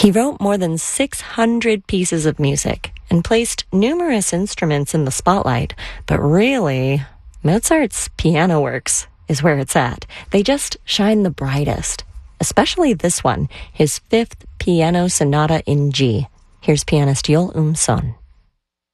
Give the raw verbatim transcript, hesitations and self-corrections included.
He wrote more than six hundred pieces of music and placed numerous instruments in the spotlight, but really, Mozart's piano works is where it's at. They just shine the brightest, especially this one, his fifth piano sonata in G. Here's pianist Joel Umson.